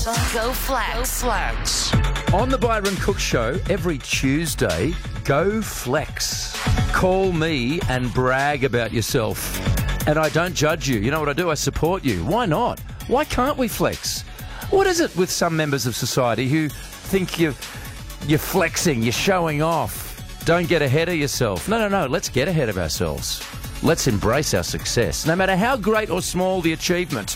Go Flex. On the Byron Cook Show, every Tuesday, Go Flex. Call me and brag about yourself. And I don't judge you. You know what I do? I support you. Why not? Why can't we flex? What is it with some members of society who think you're flexing, you're showing off? Don't get ahead of yourself. No. Let's get ahead of ourselves. Let's embrace our success, no matter how great or small the achievement.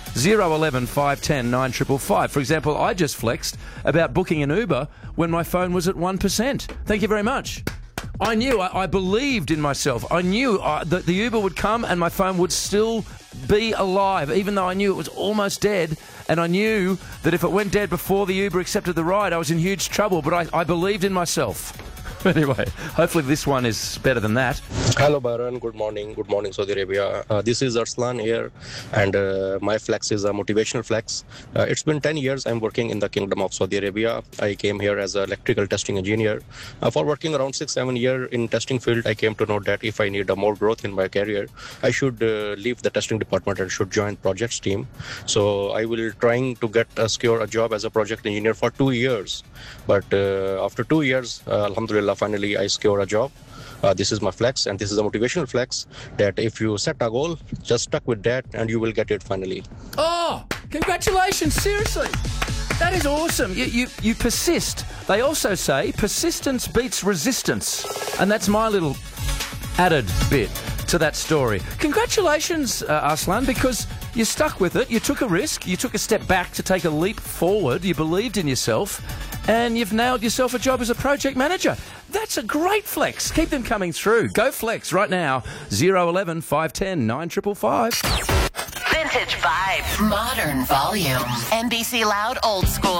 011 510 9555. For example, I just flexed about booking an Uber when my phone was at 1%. Thank you very much. I knew, I believed in myself. I knew that the Uber would come and my phone would still be alive, even though I knew it was almost dead. And I knew that if it went dead before the Uber accepted the ride, I was in huge trouble. But I believed in myself. Anyway, hopefully this one is better than that. Hello, Byron. Good morning, Saudi Arabia. This is Arslan here, and my flex is a motivational flex. It's been 10 years I'm working in the Kingdom of Saudi Arabia. I came here as an electrical testing engineer. For working around 6-7 years in testing field, I came to know that if I need more growth in my career, I should leave the testing department and should join projects team. So I will trying to secure a job as a project engineer for 2 years. But after 2 years, Alhamdulillah, finally I secure a job. This is my flex, and this is a motivational flex that if you set a goal, just stuck with that and you will get it finally. Oh, congratulations, seriously. That is awesome. You persist. They also say persistence beats resistance. And that's my little added bit to that story. Congratulations, Arslan, because you stuck with it. You took a risk. You took a step back to take a leap forward. You believed in yourself. And you've nailed yourself a job as a project manager. That's a great flex. Keep them coming through. Go Flex right now. 011 510 9555. Vintage vibes. Modern volume. NBC Loud Old School.